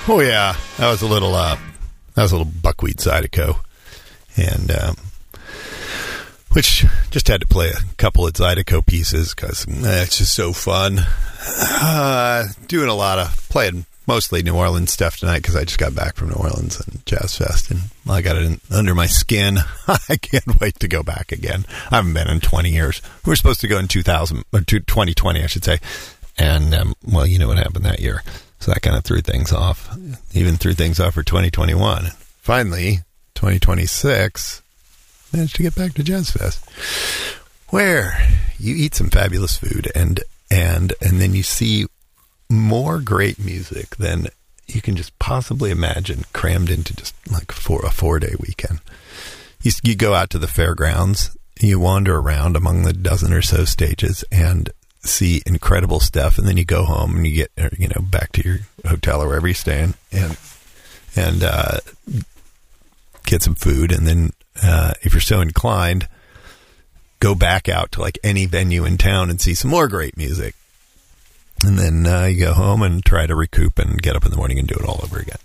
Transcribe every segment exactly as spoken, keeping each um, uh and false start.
Oh yeah, that was a little uh, that was a little Buckwheat Zydeco, and um, which just had to play a couple of Zydeco pieces because eh, it's just so fun. Uh, doing a lot of playing mostly New Orleans stuff tonight because I just got back from New Orleans and Jazz Fest, and I got it in, under my skin. I can't wait to go back again. I haven't been in twenty years. We were supposed to go in two thousand or twenty twenty, I should say, and um, well, you know what happened that year. So that kind of threw things off, even threw things off for twenty twenty-one. Finally, twenty twenty-six, managed to get back to Jazz Fest, where you eat some fabulous food and and and then you see more great music than you can just possibly imagine crammed into just like for a four-day weekend. You, you go out to the fairgrounds, you wander around among the dozen or so stages, and see incredible stuff, and then you go home and you get, you know, back to your hotel or wherever you're staying, and and uh, get some food, and then uh, if you're so inclined, go back out to like any venue in town and see some more great music, and then uh, you go home and try to recoup and get up in the morning and do it all over again.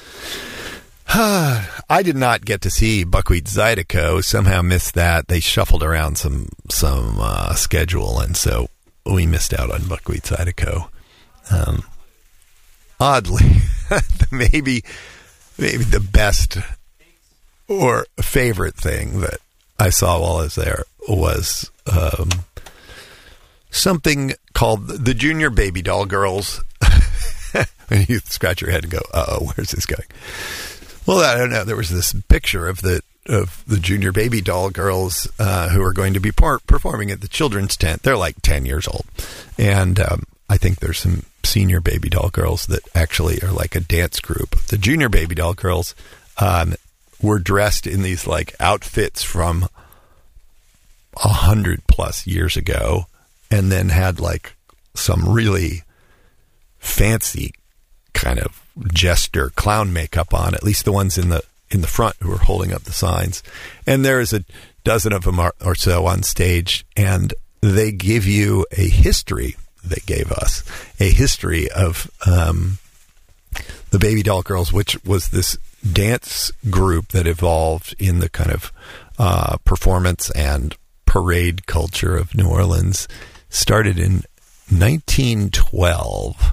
I did not get to see Buckwheat Zydeco. Somehow missed that. They shuffled around some some uh, schedule, and so we missed out on Buckwheat Zydeco. Um, oddly, maybe maybe the best or favorite thing that I saw while I was there was um, something called the Junior Baby Doll Girls. And you scratch your head and go, uh-oh, where's this going? Well, I don't know. There was this picture of the of the Junior Baby Doll Girls uh, who are going to be par- performing at the children's tent. They're like ten years old. And um, I think there's some senior Baby Doll Girls that actually are like a dance group. The Junior Baby Doll Girls um, were dressed in these like outfits from a hundred plus years ago, and then had like some really fancy kind of jester clown makeup on, at least the ones in the in the front who were holding up the signs. And there's a dozen of them or, or so on stage, and they give you a history, they gave us a history of um, the Baby Doll Girls, which was this dance group that evolved in the kind of uh, performance and parade culture of New Orleans. Started in nineteen twelve.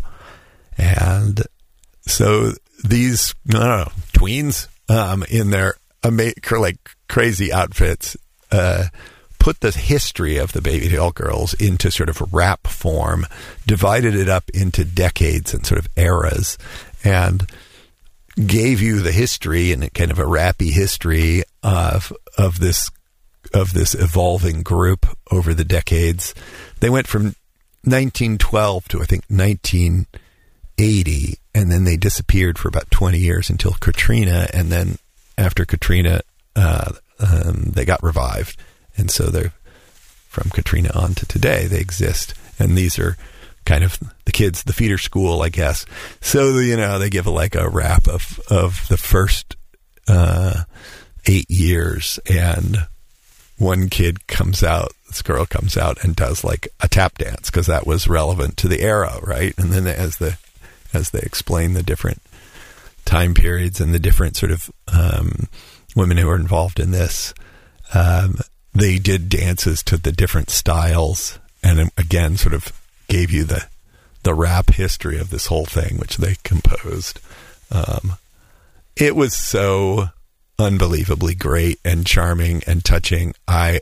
And so these, I don't know, tweens um, in their ama- like crazy outfits uh, put the history of the Baby Doll Girls into sort of rap form, divided it up into decades and sort of eras, and gave you the history and kind of a rappy history of of this of this evolving group over the decades. They went from nineteen twelve to I think nineteen eighty, and then they disappeared for about twenty years until Katrina, and then after Katrina uh, um, they got revived, and so they're from Katrina on to today they exist, and these are kind of the kids, the feeder school, I guess. So, you know, they give a, like a wrap of of the first uh, eight years, and one kid comes out, this girl comes out and does like a tap dance because that was relevant to the era, right? And then as the as they explain the different time periods and the different sort of um, women who were involved in this, um, they did dances to the different styles, and again sort of gave you the the rap history of this whole thing, which they composed. Um, it was so unbelievably great and charming and touching. I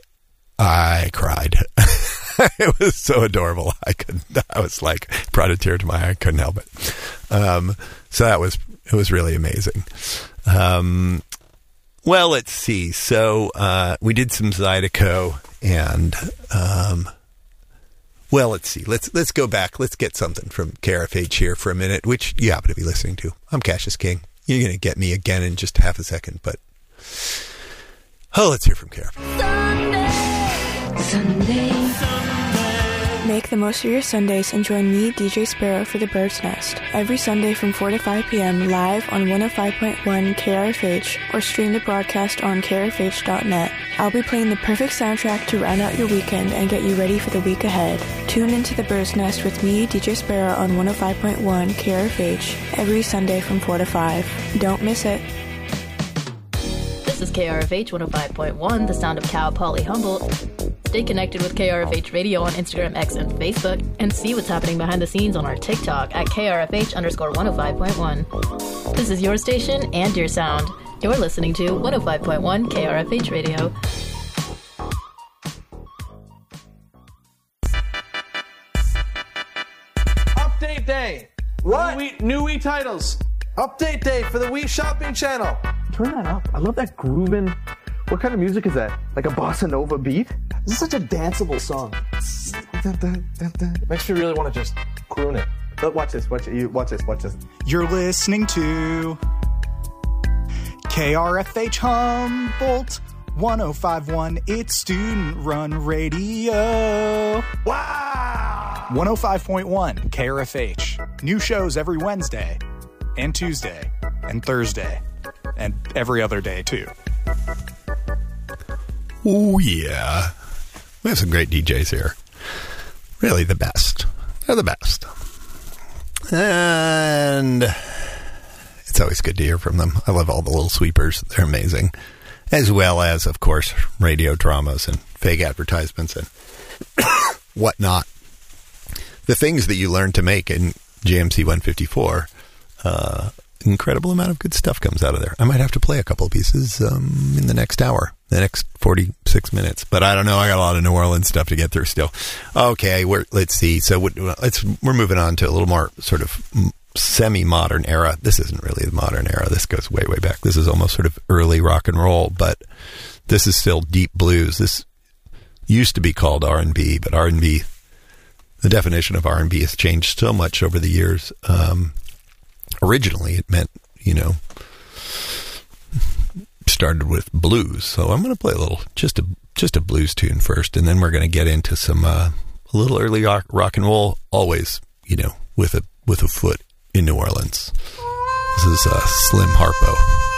I cried. It was so adorable. I could. I was like, brought a tear to my eye. I couldn't help it. Um, so that was it was really amazing. Um, well, let's see. So uh, we did some Zydeco, and um, well, let's see. Let's let's go back. Let's get something from K R F H here for a minute, which you happen to be listening to. I'm Cassius King. You're going to get me again in just half a second, but oh, let's hear from K R F H. Sunday, Sunday, Sunday. Make the most of your Sundays and join me, D J Sparrow, for the Bird's Nest every Sunday from four to five p.m. live on one oh five point one K R F H or stream the broadcast on K R F H dot net. I'll be playing the perfect soundtrack to round out your weekend and get you ready for the week ahead. Tune into the Bird's Nest with me, D J Sparrow, on one oh five point one K R F H every Sunday from four to five. Don't miss it. This is K R F H one oh five point one, the sound of Cal Poly Humboldt. Stay connected with K R F H Radio on Instagram, X, and Facebook, and see what's happening behind the scenes on our TikTok at K R F H underscore one oh five point one. This is your station and your sound. You're listening to one oh five point one K R F H Radio. Update day. What? New Wii, new Wii titles. Update day for the Wii Shopping Channel. Turn that up. I love that grooving. What kind of music is that? Like a bossa nova beat? This is such a danceable song. Makes me really want to just croon it. But watch this. Watch it. You watch this. Watch this. You're listening to K R F H Humboldt one oh five point one. It's student run radio. Wow! one oh five point one K R F H. New shows every Wednesday and Tuesday and Thursday and every other day too. Oh, yeah. We have some great D Js here. Really the best. They're the best. And it's always good to hear from them. I love all the little sweepers. They're amazing. As well as, of course, radio dramas and fake advertisements and whatnot. The things that you learn to make in J M C one fifty-four, uh, incredible amount of good stuff comes out of there. I might have to play a couple of pieces um, in the next hour, the next forty-six minutes. But I don't know. I got a lot of New Orleans stuff to get through still. Okay, we're, let's see. So let's we're moving on to a little more sort of semi-modern era. This isn't really the modern era. This goes way, way back. This is almost sort of early rock and roll, but this is still deep blues. This used to be called R and B, but R and B, the definition of R and B has changed so much over the years. Um, originally, it meant, you know, started with blues. So I'm going to play a little, just a just a blues tune first, and then we're going to get into some uh, a little early rock, rock and roll. Always, you know, with a with a foot in New Orleans. This is uh, Slim Harpo.